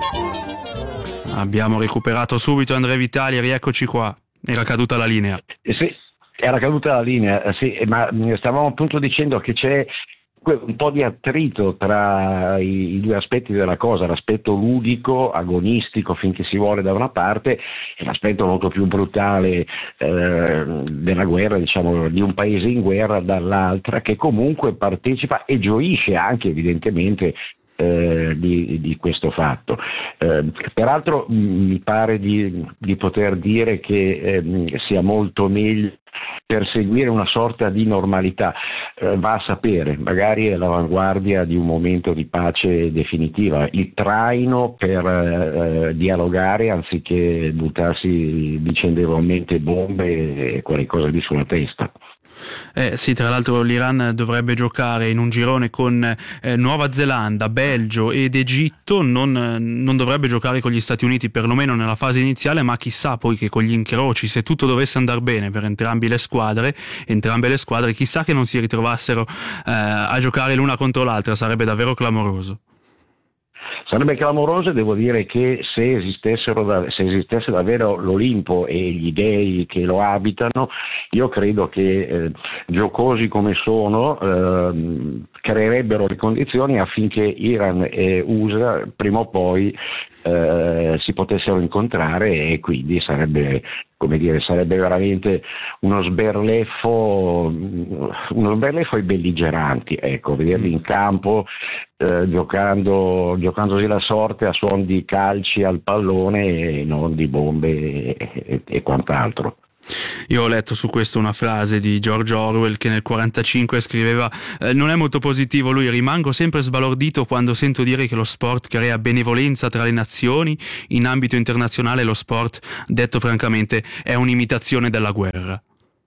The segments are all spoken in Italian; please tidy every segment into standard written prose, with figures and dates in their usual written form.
Abbiamo recuperato subito Andrea Vitali, rieccoci qua. Era caduta la linea. Sì, era caduta la linea, sì, ma stavamo appunto dicendo che c'è un po' di attrito tra i due aspetti della cosa, l'aspetto ludico, agonistico finché si vuole da una parte, e l'aspetto molto più brutale della guerra, diciamo, di un paese in guerra dall'altra, che comunque partecipa e gioisce anche evidentemente di questo fatto. Peraltro mi pare di poter dire che sia molto meglio perseguire una sorta di normalità, va a sapere, magari è l'avanguardia di un momento di pace definitiva, il traino per dialogare anziché buttarsi vicendevolmente bombe e qualcosa di sulla testa. Sì, tra l'altro l'Iran dovrebbe giocare in un girone con Nuova Zelanda, Belgio ed Egitto, non dovrebbe giocare con gli Stati Uniti perlomeno nella fase iniziale, ma chissà poi che con gli incroci, se tutto dovesse andare bene per entrambe le squadre, chissà che non si ritrovassero a giocare l'una contro l'altra, sarebbe davvero clamoroso. Sarebbe clamoroso, e devo dire che se esistesse davvero l'Olimpo e gli dei che lo abitano, io credo che giocosi come sono creerebbero le condizioni affinché Iran e USA prima o poi si potessero incontrare, e quindi sarebbe veramente uno sberleffo ai belligeranti, ecco, vederli in campo giocandosi la sorte a suon di calci al pallone e non di bombe e quant'altro. Io ho letto su questo una frase di George Orwell che nel 1945 scriveva non è molto positivo lui: rimango sempre sbalordito quando sento dire che lo sport crea benevolenza tra le nazioni. In ambito internazionale lo sport, detto francamente, è un'imitazione della guerra.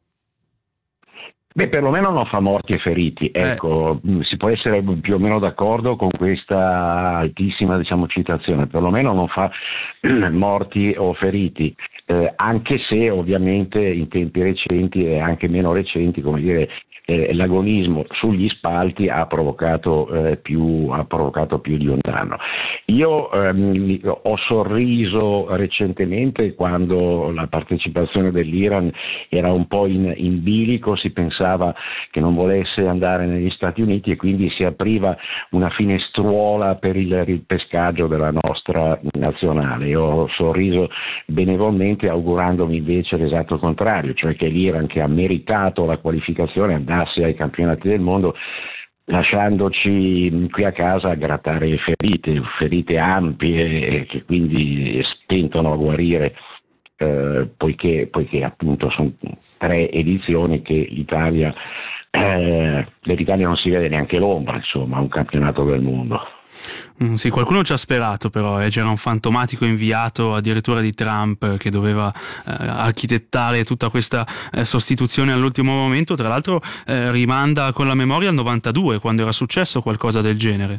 Beh, perlomeno non fa morti e feriti, ecco, si può essere più o meno d'accordo con questa altissima, diciamo, citazione, perlomeno non fa morti o feriti, anche se ovviamente in tempi recenti e anche meno recenti, come dire, l'agonismo sugli spalti ha provocato più di un danno. Io ho sorriso recentemente quando la partecipazione dell'Iran era un po' in bilico, si pensava che non volesse andare negli Stati Uniti e quindi si apriva una finestruola per il ripescaggio della nostra nazionale. Io ho sorriso benevolmente, augurandomi invece l'esatto contrario, cioè che l'Iran, che ha meritato la qualificazione, andasse ai campionati del mondo, lasciandoci qui a casa a grattare ferite ampie che quindi stentano a guarire, poiché appunto sono 3 edizioni che dell'Italia non si vede neanche l'ombra, insomma, un campionato del mondo. Sì, qualcuno ci ha sperato, però c'era un fantomatico inviato addirittura di Trump che doveva architettare tutta questa sostituzione all'ultimo momento. Tra l'altro rimanda con la memoria al 92, quando era successo qualcosa del genere.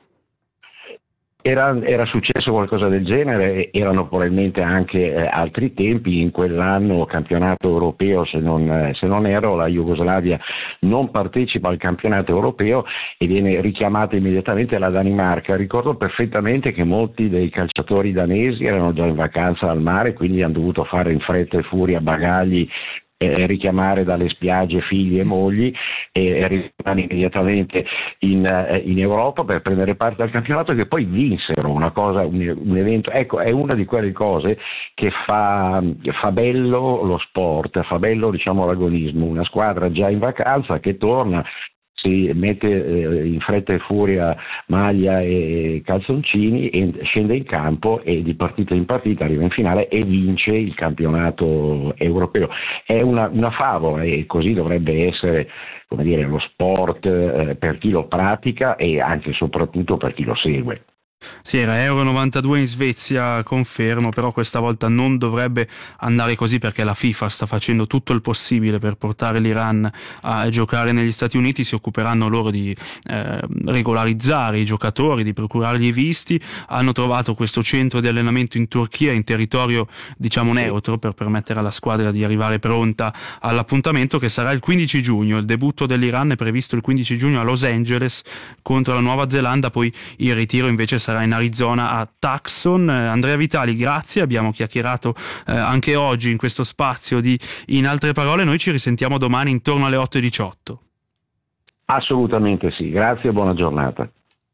Era successo qualcosa del genere, erano probabilmente anche altri tempi. In quell'anno campionato europeo, se non erro, la Jugoslavia non partecipa al campionato europeo e viene richiamata immediatamente la Danimarca. Ricordo perfettamente che molti dei calciatori danesi erano già in vacanza al mare, quindi hanno dovuto fare in fretta e furia bagagli, richiamare dalle spiagge figli e mogli e ritornare immediatamente in Europa per prendere parte al campionato, che poi vinsero un evento. Ecco, è una di quelle cose che fa bello lo sport, fa bello, diciamo, l'agonismo, una squadra già in vacanza che torna, si mette in fretta e furia maglia e calzoncini e scende in campo e di partita in partita arriva in finale e vince il campionato europeo. È una favola, e così dovrebbe essere, come dire, lo sport per chi lo pratica e anche e soprattutto per chi lo segue. Sì, era Euro 92 in Svezia, confermo, però questa volta non dovrebbe andare così, perché la FIFA sta facendo tutto il possibile per portare l'Iran a giocare negli Stati Uniti. Si occuperanno loro di regolarizzare i giocatori, di procurargli i visti. Hanno trovato questo centro di allenamento in Turchia, in territorio, diciamo, neutro, per permettere alla squadra di arrivare pronta all'appuntamento che sarà il 15 giugno. Il debutto dell'Iran è previsto il 15 giugno a Los Angeles contro la Nuova Zelanda, poi il ritiro invece sarà in Arizona a Tucson. Andrea Vitali, grazie, abbiamo chiacchierato anche oggi in questo spazio di In Altre Parole. Noi ci risentiamo domani intorno alle 8:18. Assolutamente sì, grazie e buona giornata.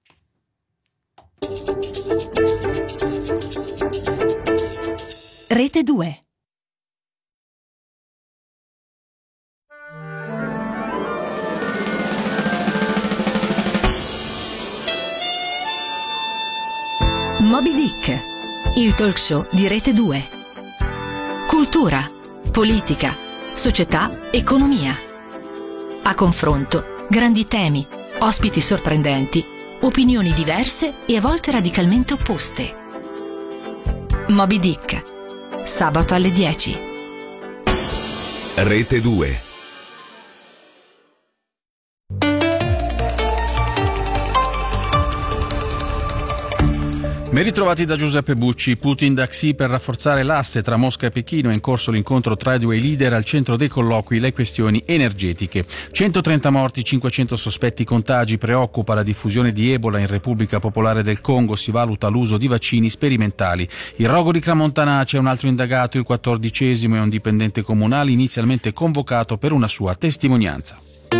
Rete 2. Moby Dick, il talk show di Rete 2. Cultura, politica, società, economia. A confronto, grandi temi, ospiti sorprendenti, opinioni diverse e a volte radicalmente opposte. Moby Dick, sabato alle 10. Rete 2. Ben ritrovati da Giuseppe Bucci. Putin da Xi per rafforzare l'asse tra Mosca e Pechino. È in corso l'incontro tra i due leader. Al centro dei colloqui le questioni energetiche. 130 morti, 500 sospetti contagi. Preoccupa la diffusione di Ebola in Repubblica Popolare del Congo. Si valuta l'uso di vaccini sperimentali. Il rogo di Cramontanà, c'è un altro indagato, il 14° è un dipendente comunale inizialmente convocato per una sua testimonianza.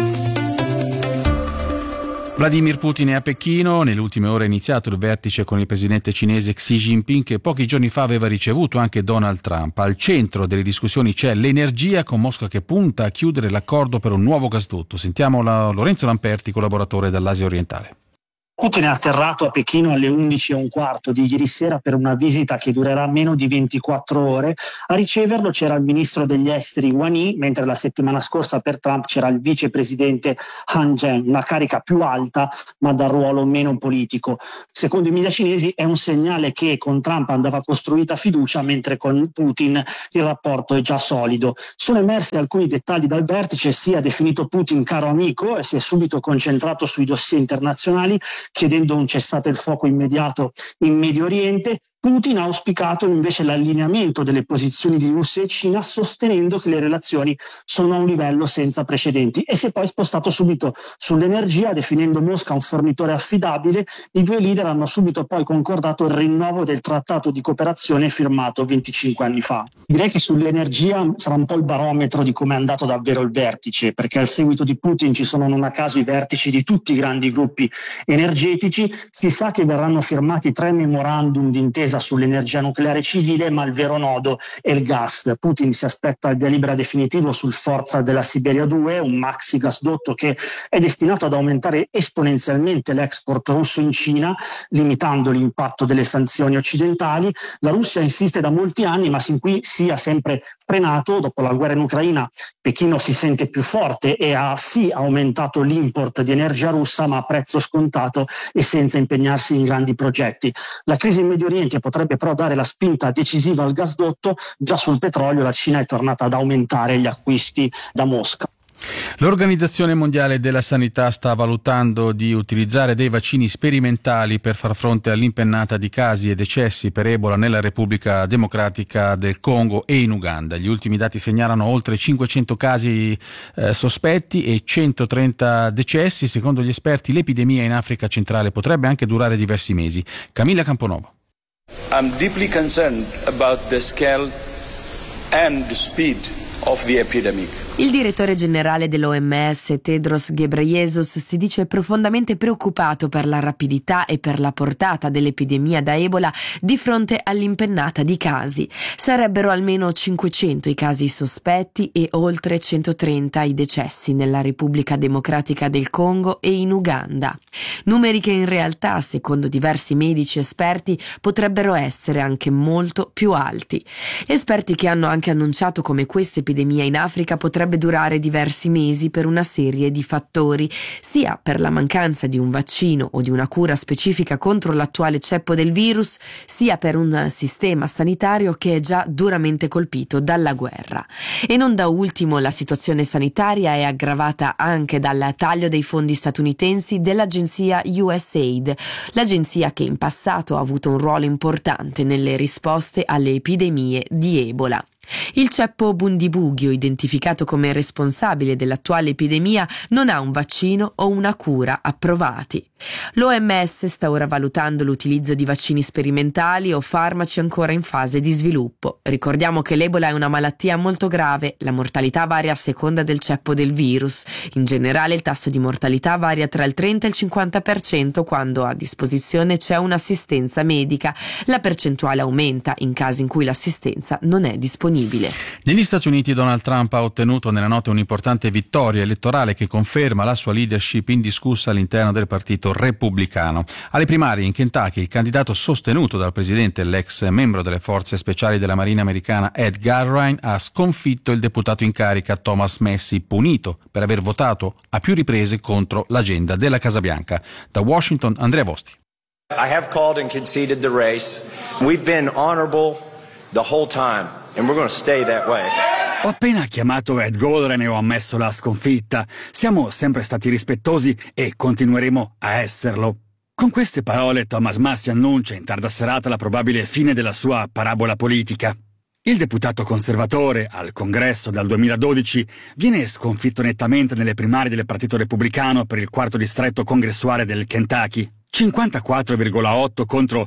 Vladimir Putin è a Pechino. Nelle ultime ore è iniziato il vertice con il presidente cinese Xi Jinping, che pochi giorni fa aveva ricevuto anche Donald Trump. Al centro delle discussioni c'è l'energia, con Mosca che punta a chiudere l'accordo per un nuovo gasdotto. Sentiamo Lorenzo Lamperti, collaboratore dall'Asia orientale. Putin è atterrato a Pechino alle 11:15 di ieri sera per una visita che durerà meno di 24 ore. A riceverlo c'era il ministro degli esteri Wang Yi, mentre la settimana scorsa per Trump c'era il vicepresidente Han Zheng, una carica più alta ma dal ruolo meno politico. Secondo i media cinesi è un segnale che con Trump andava costruita fiducia, mentre con Putin il rapporto è già solido. Sono emersi alcuni dettagli dal vertice. Xi ha definito Putin caro amico e si è subito concentrato sui dossier internazionali, chiedendo un cessate il fuoco immediato in Medio Oriente. Putin ha auspicato invece l'allineamento delle posizioni di Russia e Cina, sostenendo che le relazioni sono a un livello senza precedenti, e si è poi spostato subito sull'energia, definendo Mosca un fornitore affidabile. I due leader hanno subito poi concordato il rinnovo del trattato di cooperazione firmato 25 anni fa. Direi che sull'energia sarà un po' il barometro di come è andato davvero il vertice, perché al seguito di Putin ci sono non a caso i vertici di tutti i grandi gruppi energetici. Si sa che verranno firmati 3 memorandum di intesa sull'energia nucleare civile, ma il vero nodo è il gas. Putin si aspetta il via libera definitivo sul Forza della Siberia 2, un maxi gasdotto che è destinato ad aumentare esponenzialmente l'export russo in Cina, limitando l'impatto delle sanzioni occidentali. La Russia insiste da molti anni, ma sin qui si è sempre frenato. Dopo la guerra in Ucraina, Pechino si sente più forte e ha sì aumentato l'import di energia russa, ma a prezzo scontato e senza impegnarsi in grandi progetti. La crisi in Medio Oriente potrebbe però dare la spinta decisiva al gasdotto. Già sul petrolio la Cina è tornata ad aumentare gli acquisti da Mosca. L'Organizzazione Mondiale della Sanità sta valutando di utilizzare dei vaccini sperimentali per far fronte all'impennata di casi e decessi per Ebola nella Repubblica Democratica del Congo e in Uganda. Gli ultimi dati segnalano oltre 500 casi sospetti e 130 decessi. Secondo gli esperti, l'epidemia in Africa centrale potrebbe anche durare diversi mesi. Camilla Camponovo. I'm deeply concerned about the scale and the speed of the epidemic. Il direttore generale dell'OMS, Tedros Ghebreyesus, si dice profondamente preoccupato per la rapidità e per la portata dell'epidemia da Ebola di fronte all'impennata di casi. Sarebbero almeno 500 i casi sospetti e oltre 130 i decessi nella Repubblica Democratica del Congo e in Uganda. Numeri che in realtà, secondo diversi medici esperti, potrebbero essere anche molto più alti. Esperti che hanno anche annunciato come questa epidemia in Africa potrebbe durare diversi mesi per una serie di fattori, sia per la mancanza di un vaccino o di una cura specifica contro l'attuale ceppo del virus, sia per un sistema sanitario che è già duramente colpito dalla guerra. E non da ultimo la situazione sanitaria è aggravata anche dal taglio dei fondi statunitensi dell'agenzia USAID, l'agenzia che in passato ha avuto un ruolo importante nelle risposte alle epidemie di Ebola. Il ceppo Bundibugyo, identificato come responsabile dell'attuale epidemia, non ha un vaccino o una cura approvati. L'OMS sta ora valutando l'utilizzo di vaccini sperimentali o farmaci ancora in fase di sviluppo. Ricordiamo che l'Ebola è una malattia molto grave, la mortalità varia a seconda del ceppo del virus. In generale il tasso di mortalità varia tra il 30 e il 50% quando a disposizione c'è un'assistenza medica. La percentuale aumenta in casi in cui l'assistenza non è disponibile. Negli Stati Uniti Donald Trump ha ottenuto nella notte un'importante vittoria elettorale che conferma la sua leadership indiscussa all'interno del partito repubblicano. Alle primarie in Kentucky il candidato sostenuto dal presidente, l'ex membro delle forze speciali della Marina americana Ed Garrein, ha sconfitto il deputato in carica Thomas Massie, punito per aver votato a più riprese contro l'agenda della Casa Bianca. Da Washington, Andrea Vosti. I have called and conceded the race. We've been honorable the whole time and we're going to stay that way. Ho appena chiamato Ed Garrein e ho ammesso la sconfitta. Siamo sempre stati rispettosi e continueremo a esserlo. Con queste parole Thomas Massie annuncia in tarda serata la probabile fine della sua parabola politica. Il deputato conservatore al Congresso dal 2012 viene sconfitto nettamente nelle primarie del Partito Repubblicano per il quarto distretto congressuale del Kentucky, 54,8 contro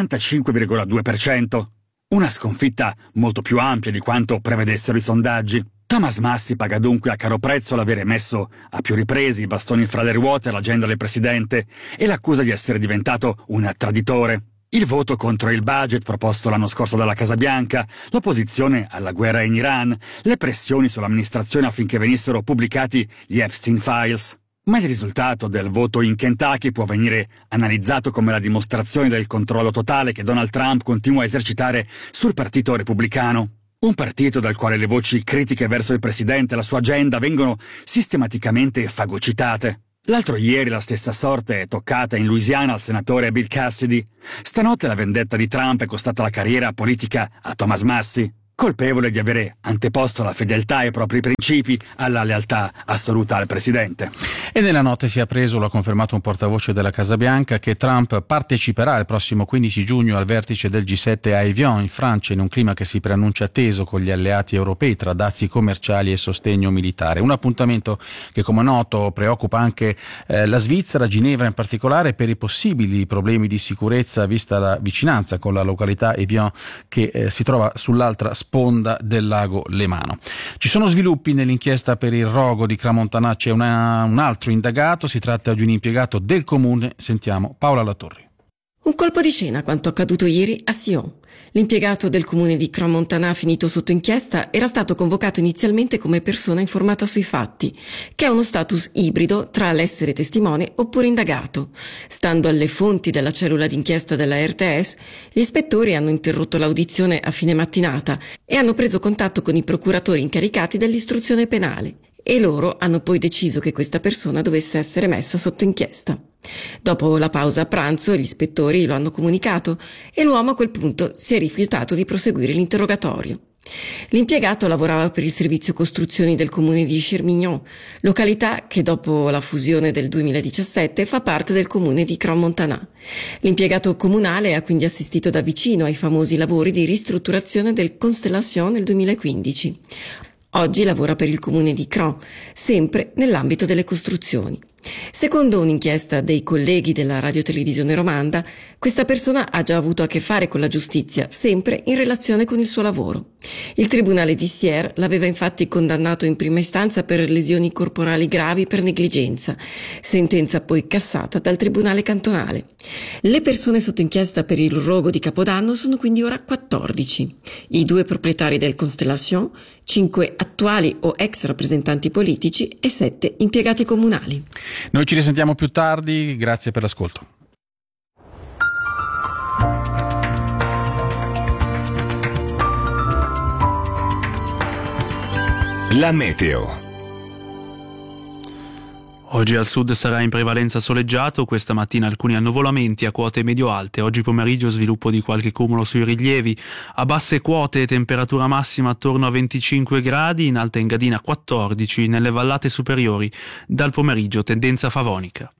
45,2%. Una sconfitta molto più ampia di quanto prevedessero i sondaggi. Thomas Massie paga dunque a caro prezzo l'avere messo a più riprese i bastoni fra le ruote all'agenda del presidente e l'accusa di essere diventato un traditore. Il voto contro il budget proposto l'anno scorso dalla Casa Bianca, l'opposizione alla guerra in Iran, le pressioni sull'amministrazione affinché venissero pubblicati gli Epstein Files. Ma il risultato del voto in Kentucky può venire analizzato come la dimostrazione del controllo totale che Donald Trump continua a esercitare sul partito repubblicano. Un partito dal quale le voci critiche verso il presidente e la sua agenda vengono sistematicamente fagocitate. L'altro ieri la stessa sorte è toccata in Louisiana al senatore Bill Cassidy. Stanotte la vendetta di Trump è costata la carriera politica a Thomas Massie, colpevole di avere anteposto la fedeltà ai propri principi alla lealtà assoluta al presidente. E nella notte si è appreso, lo ha confermato un portavoce della Casa Bianca, che Trump parteciperà il prossimo 15 giugno al vertice del G7 a Evian in Francia, in un clima che si preannuncia teso con gli alleati europei tra dazi commerciali e sostegno militare. Un appuntamento che, come noto, preoccupa anche la Svizzera, Ginevra in particolare, per i possibili problemi di sicurezza vista la vicinanza con la località Evian che si trova sull'altra sponda del lago Lemano. Ci sono sviluppi nell'inchiesta per il rogo di Crans-Montana, c'è un altro indagato, si tratta di un impiegato del comune. Sentiamo Paola Latorri. Un colpo di scena quanto accaduto ieri a Sion. L'impiegato del comune di Crans-Montana finito sotto inchiesta era stato convocato inizialmente come persona informata sui fatti, che ha uno status ibrido tra l'essere testimone oppure indagato. Stando alle fonti della cellula d'inchiesta della RTS, gli ispettori hanno interrotto l'audizione a fine mattinata e hanno preso contatto con i procuratori incaricati dell'istruzione penale. E loro hanno poi deciso che questa persona dovesse essere messa sotto inchiesta. Dopo la pausa a pranzo gli ispettori lo hanno comunicato e l'uomo a quel punto si è rifiutato di proseguire l'interrogatorio. L'impiegato lavorava per il servizio costruzioni del comune di Chermignon, località che dopo la fusione del 2017 fa parte del comune di Crans-Montana. L'impiegato comunale ha quindi assistito da vicino ai famosi lavori di ristrutturazione del Constellation nel 2015. Oggi lavora per il comune di Crans, sempre nell'ambito delle costruzioni. Secondo un'inchiesta dei colleghi della radiotelevisione romanda, questa persona ha già avuto a che fare con la giustizia, sempre in relazione con il suo lavoro. Il tribunale di Sierre l'aveva infatti condannato in prima istanza per lesioni corporali gravi per negligenza, sentenza poi cassata dal tribunale cantonale. Le persone sotto inchiesta per il rogo di Capodanno sono quindi ora 14. I 2 proprietari del Constellation, 5 attuali o ex rappresentanti politici e 7 impiegati comunali. Noi ci risentiamo più tardi, grazie per l'ascolto. La meteo. Oggi al sud sarà in prevalenza soleggiato, questa mattina alcuni annuvolamenti a quote medio-alte, oggi pomeriggio sviluppo di qualche cumulo sui rilievi, a basse quote temperatura massima attorno a 25 gradi, in Alta Engadina 14, nelle vallate superiori dal pomeriggio tendenza favonica.